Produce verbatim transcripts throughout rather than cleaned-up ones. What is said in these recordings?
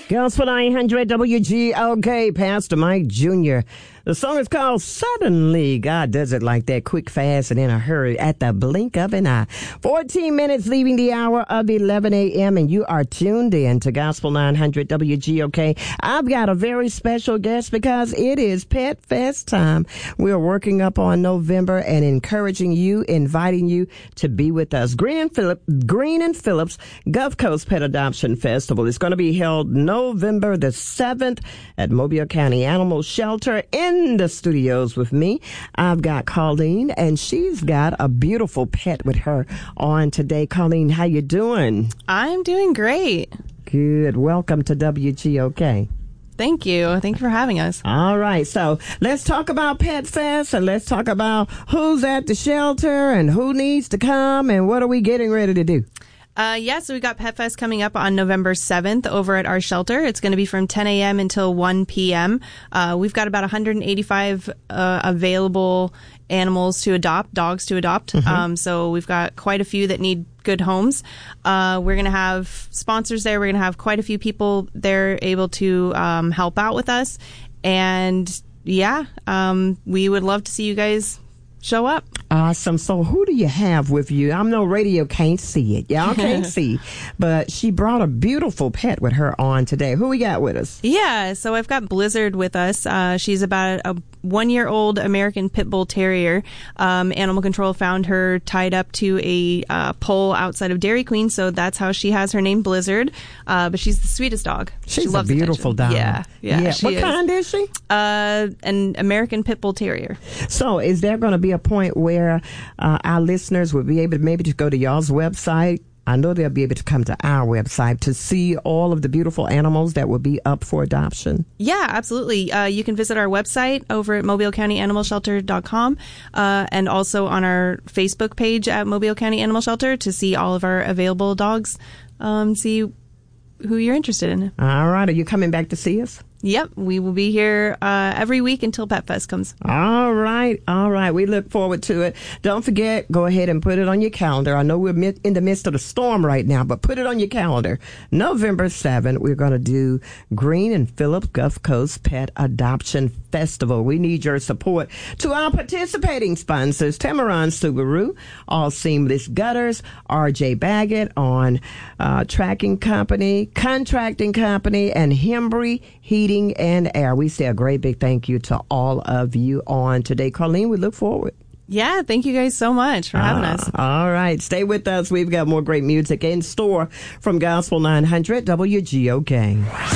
Gospel nine hundred W G O K, Pastor Mike Junior The song is called Suddenly. God does it like that, quick, fast, and in a hurry at the blink of an eye. fourteen minutes leaving the hour of eleven a.m., and you are tuned in to Gospel nine hundred W G O K. I've got a very special guest because it is Pet Fest time. We're working up on November and encouraging you, inviting you to be with us. Green and, Phillip, Green and Phillips Gulf Coast Pet Adoption Festival is going to be held November the seventh at Mobile County Animal Shelter. In the studios with me, I've got Colleen, and she's got a beautiful pet with her on today. Colleen, how you doing? I'm doing great. Good. Welcome to W G O K. Thank you. Thank you for having us. All right. So let's talk about Pet Fest, and let's talk about who's at the shelter and who needs to come and what are we getting ready to do. Uh, yeah, so we got Pet Fest coming up on November seventh over at our shelter. It's going to be from ten a.m. until one p.m. Uh, we've got about one hundred eighty-five uh, available animals to adopt, dogs to adopt. Mm-hmm. Um, so we've got quite a few that need good homes. Uh, we're going to have sponsors there. We're going to have quite a few people there able to um, help out with us. And yeah, um, we would love to see you guys show up. Awesome. So who do you have with you? I know radio can't see it. Y'all can't see. But she brought a beautiful pet with her on today. Who we got with us? Yeah. So I've got Blizzard with us. Uh, she's about a one-year-old American Pit Bull Terrier. Um, Animal Control found her tied up to a uh, pole outside of Dairy Queen, so that's how she has her name Blizzard. Uh, but she's the sweetest dog. She's she loves a beautiful attention. dog. Yeah, yeah. yeah. She What is. kind is she? Uh, an American Pit Bull Terrier. So is there going to be a point where uh, our listeners will be able to maybe to go to y'all's website? I know they'll be able to come to our website to see all of the beautiful animals that will be up for adoption. Yeah, absolutely. Uh, you can visit our website over at mobile county animal shelter dot com uh, and also on our Facebook page at Mobile County Animal Shelter to see all of our available dogs, um, see who you're interested in. All right. Are you coming back to see us? Yep, we will be here uh, every week until Pet Fest comes. All right, all right. We look forward to it. Don't forget, go ahead and put it on your calendar. I know we're in the midst of the storm right now, but put it on your calendar. November seventh, we're going to do Green and Phillips Gulf Coast Pet Adoption Festival. We need your support. To our participating sponsors, Tamarron Subaru, All Seamless Gutters, R J Baggett on uh, Tracking Company, Contracting Company, and Hembry Heating and Air. We say a great big thank you to all of you on today. Colleen, we look forward. Yeah, thank you guys so much for having uh, us. All right, stay with us. We've got more great music in store from Gospel nine hundred W G O K.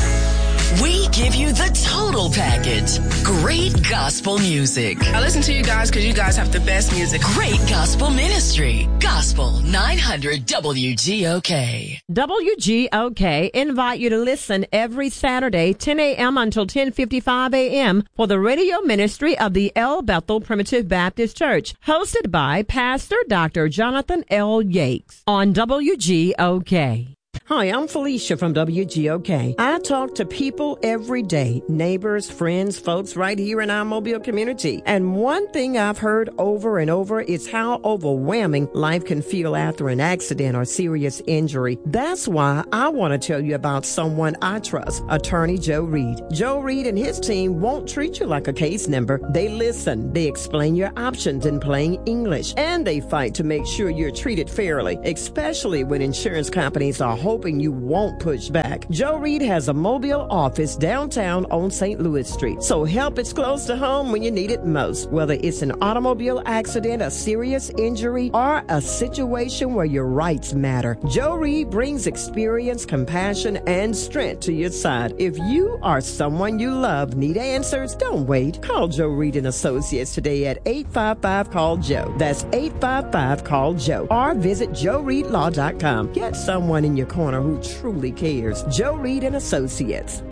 We give you the total package. Great gospel music. I listen to you guys because you guys have the best music. Great gospel ministry. Gospel nine hundred W G O K. W G O K invite you to listen every Saturday, ten a.m. until ten fifty-five a.m. for the radio ministry of the El Bethel Primitive Baptist Church, hosted by Pastor Doctor Jonathan L. Yakes on W G O K. Hi, I'm Felicia from W G O K. I talk to people every day, neighbors, friends, folks right here in our Mobile community. And one thing I've heard over and over is how overwhelming life can feel after an accident or serious injury. That's why I want to tell you about someone I trust, Attorney Joe Reed. Joe Reed and his team won't treat you like a case number. They listen, they explain your options in plain English, and they fight to make sure you're treated fairly, especially when insurance companies are hoping you won't push back. Joe Reed has a mobile office downtown on Saint Louis Street, so help is close to home when you need it most. Whether it's an automobile accident, a serious injury, or a situation where your rights matter, Joe Reed brings experience, compassion, and strength to your side. If you or someone you love need answers, don't wait. Call Joe Reed and Associates today at eight five five, call Joe. That's eight five five, call Joe. Or visit joe reed law dot com. Get someone in your corner who truly cares. Joe Reed and Associates.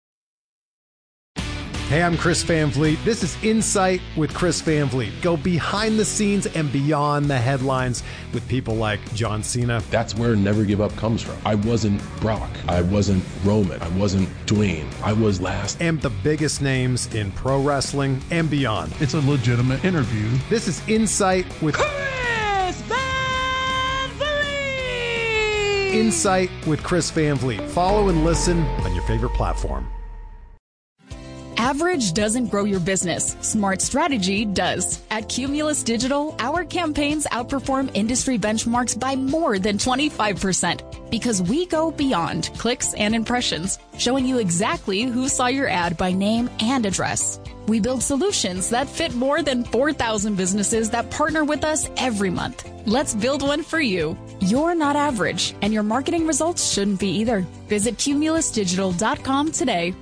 Hey, I'm Chris Van Vliet. This is Insight with Chris Van Vliet. Go behind the scenes and beyond the headlines with people like John Cena. That's where Never Give Up comes from. I wasn't Brock. I wasn't Roman. I wasn't Dwayne. I was last. And the biggest names in pro wrestling and beyond. It's a legitimate interview. This is Insight with Chris Van Vliet. Insight with Chris Van Vliet. Follow and listen on your favorite platform. Average doesn't grow your business. Smart strategy does. At Cumulus Digital, our campaigns outperform industry benchmarks by more than twenty-five percent because we go beyond clicks and impressions, showing you exactly who saw your ad by name and address. We build solutions that fit more than four thousand businesses that partner with us every month. Let's build one for you. You're not average, and your marketing results shouldn't be either. Visit cumulus digital dot com today.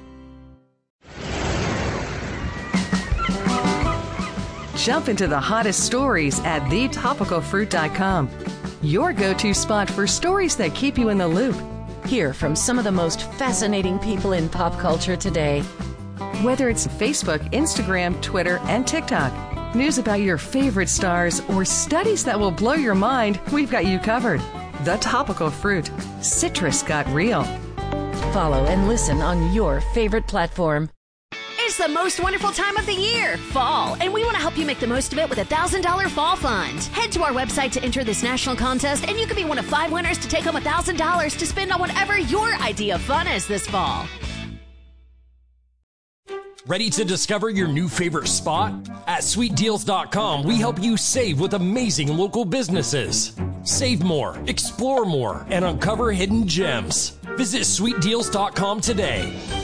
Jump into the hottest stories at the topical fruit dot com. Your go-to spot for stories that keep you in the loop. Hear from some of the most fascinating people in pop culture today. Whether it's Facebook, Instagram, Twitter, and TikTok, news about your favorite stars, or studies that will blow your mind, we've got you covered. The Topical Fruit. Citrus got real. Follow and listen on your favorite platform. It's the most wonderful time of the year, fall, and we want to help you make the most of it with a one thousand dollars Fall Fund. Head to our website to enter this national contest, and you could be one of five winners to take home one thousand dollars to spend on whatever your idea of fun is this fall. Ready to discover your new favorite spot? At sweet deals dot com, we help you save with amazing local businesses. Save more, explore more, and uncover hidden gems. Visit sweet deals dot com today.